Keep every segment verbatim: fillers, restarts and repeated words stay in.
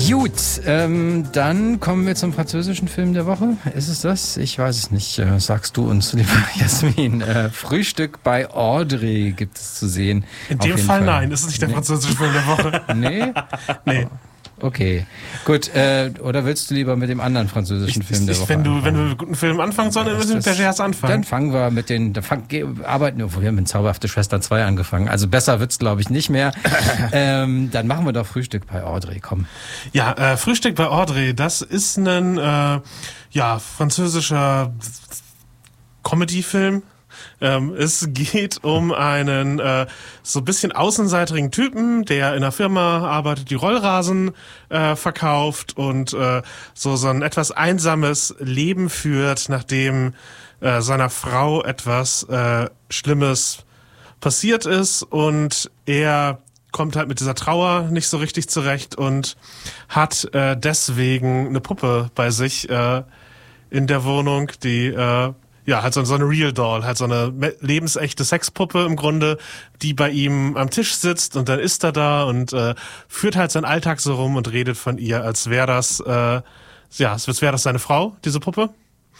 Gut, ähm, dann kommen wir zum französischen Film der Woche. Ist es das? Ich weiß es nicht. Äh, sagst du uns, lieber Jasmin. Äh, Frühstück bei Audrey gibt es zu sehen. In dem Fall, Fall nein, ist es nicht der nee. französische Film der Woche. Nee? Nee. Okay, gut. Äh, oder willst du lieber mit dem anderen französischen ich, Film der ich, Woche wenn du, anfangen? Wenn wir mit guten Filmen anfangen sollen, dann müssen wir mit Bergers anfangen. Dann fangen wir mit den, dann fang, arbeiten wir, wir haben mit Zauberhafte Schwestern zwei angefangen. Also besser wird's, glaube ich, nicht mehr. ähm, dann machen wir doch Frühstück bei Audrey, komm. Ja, äh, Frühstück bei Audrey, das ist ein äh, ja, französischer Comedy-Film. Ähm, es geht um einen äh, so ein bisschen außenseitigen Typen, der in einer Firma arbeitet, die Rollrasen äh, verkauft und äh, so so ein etwas einsames Leben führt, nachdem äh, seiner Frau etwas äh, Schlimmes passiert ist, und er kommt halt mit dieser Trauer nicht so richtig zurecht und hat äh, deswegen eine Puppe bei sich äh, in der Wohnung, die äh, ja, halt so, so eine Real Doll, halt so eine lebensechte Sexpuppe im Grunde, die bei ihm am Tisch sitzt, und dann ist er da und äh, führt halt seinen Alltag so rum und redet von ihr, als wäre das, äh, ja, als wäre das seine Frau, diese Puppe.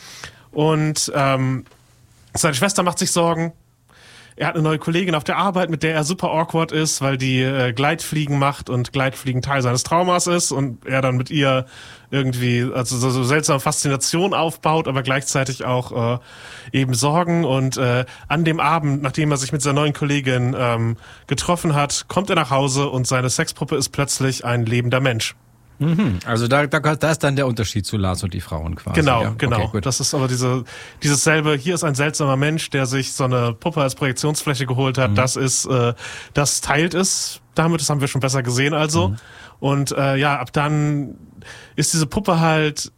Und ähm, seine Schwester macht sich Sorgen. Er hat eine neue Kollegin auf der Arbeit, mit der er super awkward ist, weil die äh, Gleitfliegen macht und Gleitfliegen Teil seines Traumas ist, und er dann mit ihr irgendwie also so, so seltsame Faszination aufbaut, aber gleichzeitig auch äh, eben Sorgen. Und äh, an dem Abend, nachdem er sich mit seiner neuen Kollegin ähm, getroffen hat, kommt er nach Hause und seine Sexpuppe ist plötzlich ein lebender Mensch. Mhm. Also da, da, da ist dann der Unterschied zu Lars und die Frauen quasi. Genau, ja? genau. Okay, das ist aber diese dieses selbe, hier ist ein seltsamer Mensch, der sich so eine Puppe als Projektionsfläche geholt hat. Mhm. Das ist, äh, das teilt es damit, das haben wir schon besser gesehen also. Mhm. Und äh, ja, ab dann ist diese Puppe halt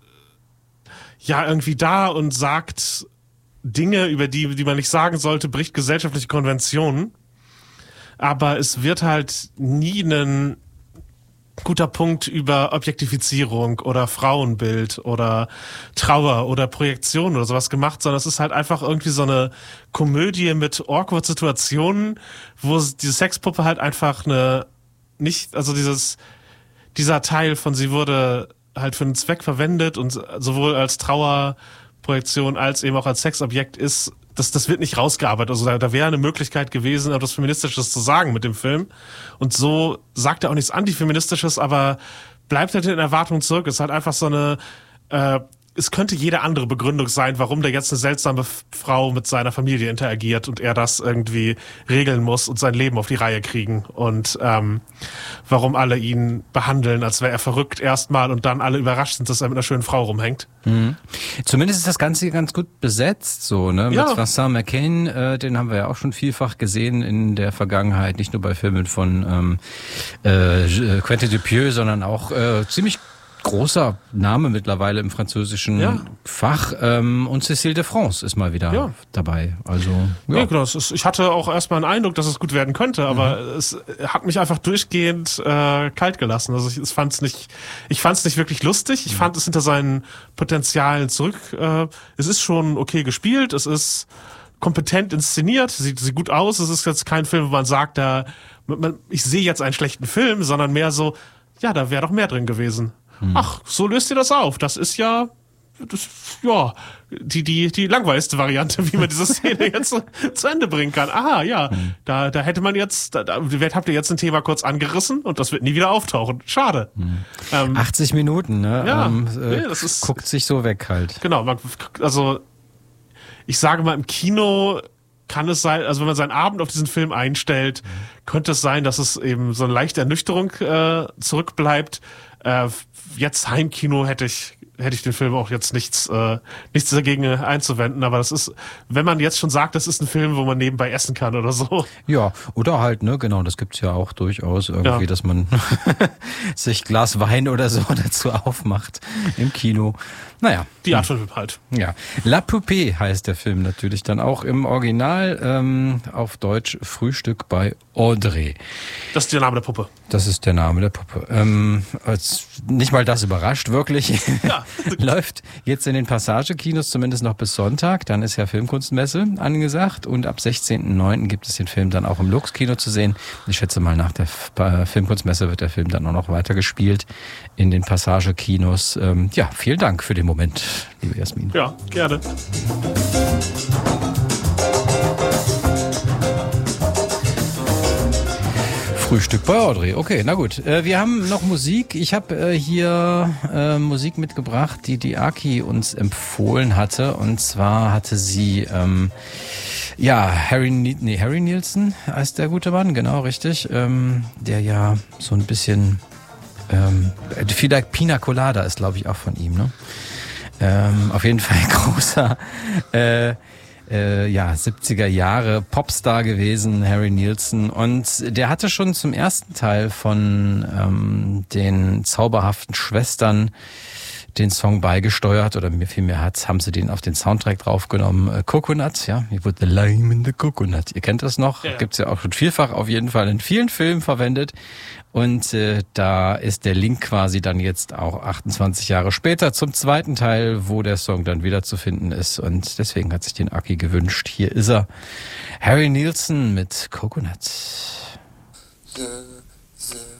ja irgendwie da und sagt Dinge, über die, die man nicht sagen sollte, bricht gesellschaftliche Konventionen. Aber es wird halt nie einen guter Punkt über Objektifizierung oder Frauenbild oder Trauer oder Projektion oder sowas gemacht, sondern es ist halt einfach irgendwie so eine Komödie mit awkward Situationen, wo diese Sexpuppe halt einfach eine nicht, also dieses dieser Teil von sie wurde halt für einen Zweck verwendet und sowohl als Trauerprojektion als eben auch als Sexobjekt ist, das, das wird nicht rausgearbeitet. Also da, da wäre eine Möglichkeit gewesen, etwas Feministisches zu sagen mit dem Film. Und so sagt er auch nichts Antifeministisches, aber bleibt halt in Erwartung zurück. Es ist halt einfach so eine, äh, es könnte jede andere Begründung sein, warum da jetzt eine seltsame Frau mit seiner Familie interagiert und er das irgendwie regeln muss und sein Leben auf die Reihe kriegen. Und ähm, warum alle ihn behandeln, als wäre er verrückt erstmal und dann alle überrascht sind, dass er mit einer schönen Frau rumhängt. Mhm. Zumindest ist das Ganze ganz gut besetzt, so, ne? Mit ja. Vincent McCain, äh, den haben wir ja auch schon vielfach gesehen in der Vergangenheit, nicht nur bei Filmen von ähm, äh, Quentin Dupieux, sondern auch äh, ziemlich großer Name mittlerweile im französischen ja. Fach. Ähm, und Cécile de France ist mal wieder ja. dabei. Also ja, ja genau. Es ist, ich hatte auch erstmal einen Eindruck, dass es gut werden könnte, aber mhm. es hat mich einfach durchgehend äh, kalt gelassen. Also ich, ich fand es nicht, ich fand es nicht wirklich lustig. Ich mhm. fand es hinter seinen Potenzialen zurück. Äh, es ist schon okay gespielt. Es ist kompetent inszeniert. Sieht, sieht gut aus. Es ist jetzt kein Film, wo man sagt, da, man, ich sehe jetzt einen schlechten Film, sondern mehr so, ja, da wäre doch mehr drin gewesen. Ach, so löst ihr das auf. Das ist ja, das, ja, die, die, die langweiligste Variante, wie man diese Szene jetzt zu, zu Ende bringen kann. Aha, ja, mhm. da, da hätte man jetzt, da, da habt ihr jetzt ein Thema kurz angerissen und das wird nie wieder auftauchen. Schade. Mhm. Ähm, achtzig Minuten, ne? Ja, ähm, äh, nee, das ist, guckt sich so weg halt. Genau, man, also, ich sage mal, im Kino kann es sein, also wenn man seinen Abend auf diesen Film einstellt, mhm. könnte es sein, dass es eben so eine leichte Ernüchterung äh, zurückbleibt. Äh, jetzt Heimkino hätte ich hätte ich den Film auch jetzt nichts äh, nichts dagegen einzuwenden, aber das ist, wenn man jetzt schon sagt, das ist ein Film, wo man nebenbei essen kann oder so. Ja, oder halt, ne, genau, das gibt's ja auch durchaus irgendwie, ja. dass man sich Glas Wein oder so dazu aufmacht im Kino. Naja. Die Art von Film halt. Ja. La Poupée heißt der Film natürlich dann auch im Original, ähm, auf Deutsch Frühstück bei Audrey. Das ist der Name der Puppe. Das ist der Name der Puppe. Ähm, als, nicht mal das überrascht, wirklich. Ja. Läuft jetzt in den Passagekinos zumindest noch bis Sonntag. Dann ist ja Filmkunstmesse angesagt. Und ab sechzehnten neunten gibt es den Film dann auch im Lux-Kino zu sehen. Ich schätze mal, nach der F- Filmkunstmesse wird der Film dann auch noch weiter gespielt in den Passagekinos. Ähm, ja, vielen Dank für den Moment, liebe Jasmin. Ja, gerne. Frühstück bei Audrey. Okay, na gut. Äh, wir haben noch Musik. Ich habe äh, hier äh, Musik mitgebracht, die die Aki uns empfohlen hatte. Und zwar hatte sie ähm, ja Harry, nee, Harry Nilsson heißt der gute Mann, genau richtig, ähm, der ja so ein bisschen ähm, vielleicht Pina Colada ist, glaube ich, auch von ihm. Ne? Ähm, auf jeden Fall ein großer äh, Äh, ja, siebziger Jahre Popstar gewesen, Harry Nilsson. Und der hatte schon zum ersten Teil von ähm, den zauberhaften Schwestern den Song beigesteuert, oder mir vielmehr hat, haben sie den auf den Soundtrack draufgenommen. Äh, Coconut, ja, hier wurde The Lime in the Coconut. Ihr kennt das noch, ja. Gibt's ja auch schon vielfach auf jeden Fall in vielen Filmen verwendet. Und äh, da ist der Link quasi dann jetzt auch achtundzwanzig Jahre später zum zweiten Teil, wo der Song dann wieder zu finden ist. Und deswegen hat sich den Aki gewünscht. Hier ist er, Harry Nilsson mit Coconut. The